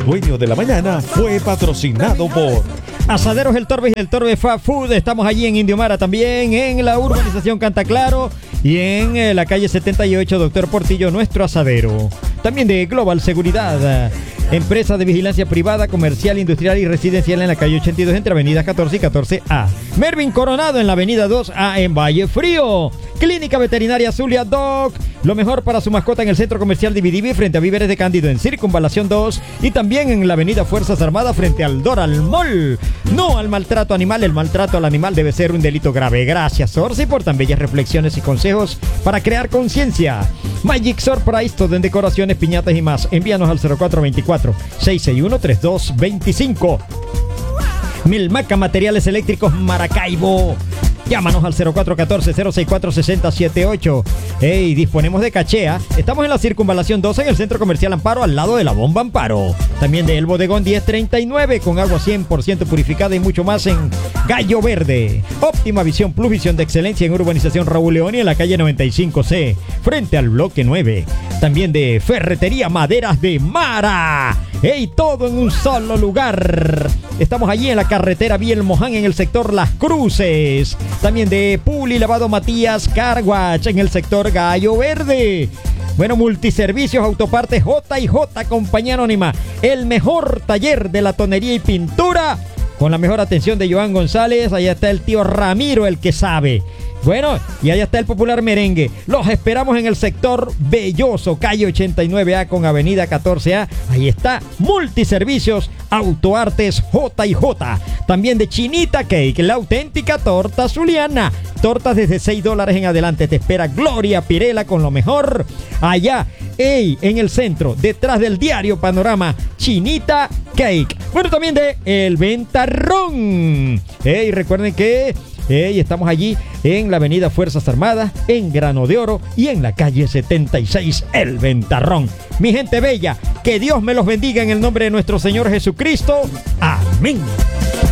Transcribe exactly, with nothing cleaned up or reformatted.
Dueño de la Mañana fue patrocinado por Asaderos El Torbe y El Torbe Fast Food. Estamos allí en Indiomara también, en la urbanización Cantaclaro y en eh, la calle setenta y ocho, Doctor Portillo, nuestro asadero. También de Global Seguridad, empresa de vigilancia privada, comercial, industrial y residencial en la calle ochenta y dos entre avenidas catorce y catorce A. Mervin Coronado en la avenida dos A en Valle Frío. Clínica Veterinaria Zulia Doc, lo mejor para su mascota en el centro comercial Dividivi frente a Víveres de Cándido en Circunvalación dos y también en la avenida Fuerzas Armadas frente al Doral Mall. No al maltrato animal, el maltrato al animal debe ser un delito grave. Gracias Orsi por tan bellas reflexiones y consejos para crear conciencia. Magic Surprise, todo en decoraciones, piñatas y más. Envíanos al cero cuatro veinticuatro, seiscientos sesenta y uno, treinta y dos veinticinco. Milmaca Materiales Eléctricos Maracaibo. Llámanos al cero cuatro uno cuatro, cero seis cuatro, seis cero siete ocho. Hey, disponemos de cachea. Estamos en la Circunvalación dos en el Centro Comercial Amparo, al lado de la Bomba Amparo. También de El Bodegón diez treinta y nueve, con agua cien por ciento purificada y mucho más en Gallo Verde. Óptima Visión Plus, visión de excelencia en Urbanización Raúl León y en la calle noventa y cinco C, frente al bloque nueve. También de Ferretería Maderas de Mara. Hey, todo en un solo lugar. Estamos allí en la carretera Biel Moján, en el sector Las Cruces. También de Puli Lavado Matías Carwash en el sector Gallo Verde. Bueno, Multiservicios Autopartes J y J Compañía Anónima, el mejor taller de la tonería y pintura, con la mejor atención de Joan González. Allá está el tío Ramiro, el que sabe. Bueno, y allá está el popular merengue. Los esperamos en el sector Belloso, calle ochenta y nueve A con avenida catorce A. Ahí está Multiservicios Autoartes J y J. También de Chinita Cake, la auténtica torta zuliana. Tortas desde seis dólares en adelante. Te espera Gloria Pirela con lo mejor. Allá, ey, en el centro, detrás del diario Panorama, Chinita Cake. Bueno, también de El Ventarrón. Ey, recuerden que Hey, estamos allí en la avenida Fuerzas Armadas, en Grano de Oro y en la calle setenta y seis, El Ventarrón. Mi gente bella, que Dios me los bendiga en el nombre de nuestro Señor Jesucristo. Amén.